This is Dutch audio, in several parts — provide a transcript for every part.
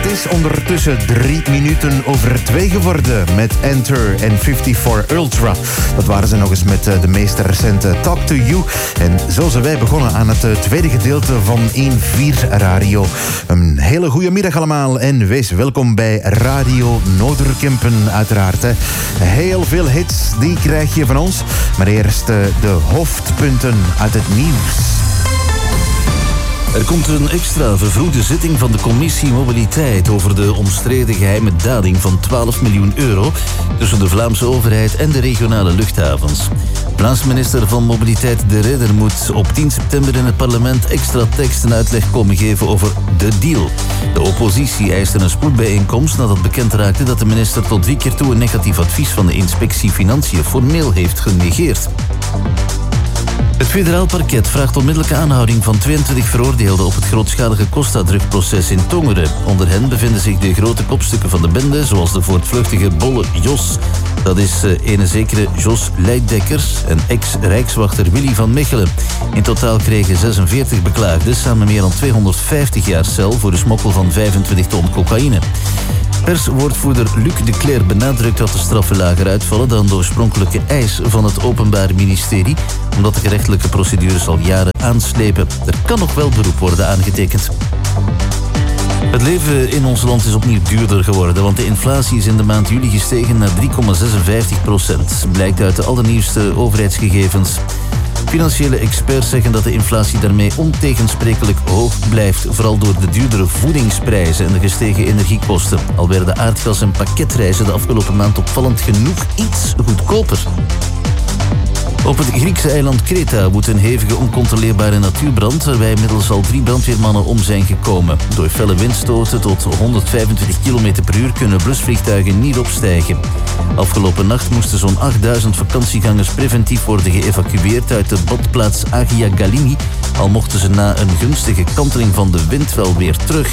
is ondertussen 3 minuten over 2 geworden met Enter en 54 Ultra. Dat waren ze nog eens met de meest recente Talk to You. En zo zijn wij begonnen aan het tweede gedeelte van 1-4 Radio. Een hele goede middag allemaal en wees welkom bij Radio Noorderkempen uiteraard. Hè. Heel veel hits, die krijg je van ons. Maar eerst de hoofdpunten uit het nieuws. Er komt een extra vervroegde zitting van de commissie Mobiliteit over de omstreden geheime daling van 12 miljoen euro tussen de Vlaamse overheid en de regionale luchthavens. Plaatsminister van Mobiliteit De Ridder moet op 10 september in het parlement extra tekst en uitleg komen geven over de deal. De oppositie eiste een spoedbijeenkomst nadat bekend raakte dat de minister tot 3 keer toe een negatief advies van de inspectie Financiën formeel heeft genegeerd. Het federaal parket vraagt onmiddellijke aanhouding van 22 veroordeelden op het grootschalige Costa-drugproces in Tongeren. Onder hen bevinden zich de grote kopstukken van de bende, zoals de voortvluchtige bolle Jos. Dat is ene zekere Jos Leiddekkers en ex-rijkswachter Willy van Mechelen. In totaal kregen 46 beklaagden samen meer dan 250 jaar cel voor de smokkel van 25 ton cocaïne. Perswoordvoerder Luc de Cler benadrukt dat de straffen lager uitvallen dan de oorspronkelijke eis van het Openbaar Ministerie, omdat de gerechtelijke procedures al jaren aanslepen. Er kan nog wel beroep worden aangetekend. Het leven in ons land is opnieuw duurder geworden, want de inflatie is in de maand juli gestegen naar 3,56%, blijkt uit de allernieuwste overheidsgegevens. Financiële experts zeggen dat de inflatie daarmee ontegensprekelijk hoog blijft, vooral door de duurdere voedingsprijzen en de gestegen energiekosten. Al werden aardgas en pakketreizen de afgelopen maand opvallend genoeg iets goedkoper. Op het Griekse eiland Kreta woedt een hevige oncontroleerbare natuurbrand, waarbij inmiddels al 3 brandweermannen om zijn gekomen. Door felle windstoten tot 125 km per uur kunnen blusvliegtuigen niet opstijgen. Afgelopen nacht moesten zo'n 8000 vakantiegangers preventief worden geëvacueerd uit de badplaats Agia Galini, al mochten ze na een gunstige kanteling van de wind wel weer terug.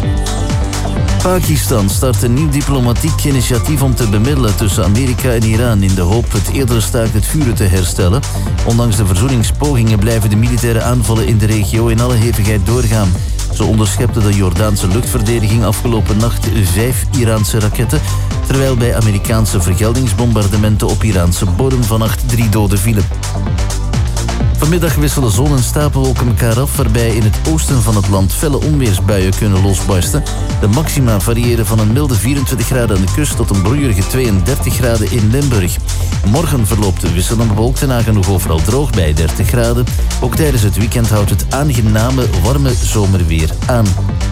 Pakistan start een nieuw diplomatiek initiatief om te bemiddelen tussen Amerika en Iran in de hoop het eerdere staakt het vuren te herstellen. Ondanks de verzoeningspogingen blijven de militaire aanvallen in de regio in alle hevigheid doorgaan. Zo onderschepte de Jordaanse luchtverdediging afgelopen nacht 5 Iraanse raketten, terwijl bij Amerikaanse vergeldingsbombardementen op Iraanse bodem vannacht 3 doden vielen. Vanmiddag wisselen zon en stapelwolken elkaar af, waarbij in het oosten van het land felle onweersbuien kunnen losbarsten. De maxima variëren van een milde 24 graden aan de kust tot een broeierige 32 graden in Limburg. Morgen verloopt wisselend bewolkt en nagenoeg overal droog bij 30 graden. Ook tijdens het weekend houdt het aangename, warme zomerweer aan.